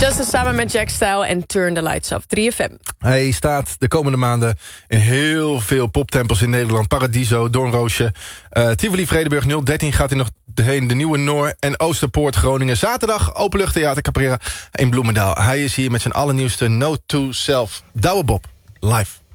Justice samen met Jack Style en Turn the Lights Off, 3FM. Hij staat de komende maanden in heel veel poptempels in Nederland. Paradiso, Doornroosje, Tivoli, Vredenburg 013 gaat hij nog heen. De Nieuwe Noor en Oosterpoort, Groningen. Zaterdag Openluchttheater Caprera in Bloemendaal. Hij is hier met zijn allernieuwste Note to Self. Douwe Bob, live.